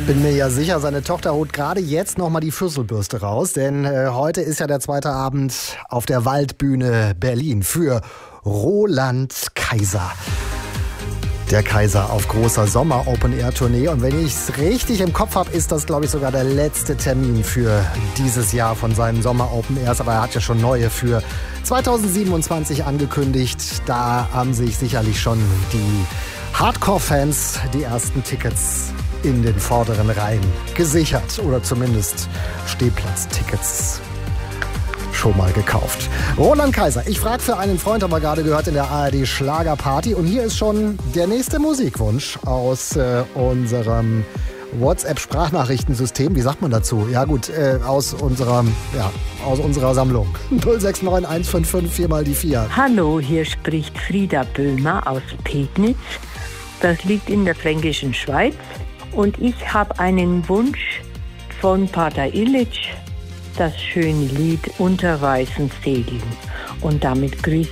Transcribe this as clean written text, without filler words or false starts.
Bin mir ja sicher, seine Tochter holt gerade jetzt nochmal die Fürzelbürste raus, denn heute ist ja der zweite Abend auf der Waldbühne Berlin für Roland Kaiser. Der Kaiser auf großer Sommer-Open-Air-Tournee. Und wenn ich es richtig im Kopf habe, ist das, glaube ich, sogar der letzte Termin für dieses Jahr von seinen Sommer-Open-Airs. Aber er hat ja schon neue für 2027 angekündigt. Da haben sich sicherlich schon die Hardcore-Fans die ersten Tickets in den vorderen Reihen gesichert. Oder zumindest Stehplatztickets schon mal gekauft. Roland Kaiser, ich frage für einen Freund, haben wir gerade gehört in der ARD Schlagerparty. Und hier ist schon der nächste Musikwunsch aus unserem WhatsApp-Sprachnachrichtensystem. Wie sagt man dazu? Ja gut, aus unserer Sammlung. 069 155 4 mal die 4. Hallo, hier spricht Frieda Böhmer aus Pegnitz. Das liegt in der fränkischen Schweiz. Und ich habe einen Wunsch von Pater Illich, das schöne Lied Unter weißen Segeln. Und damit grüße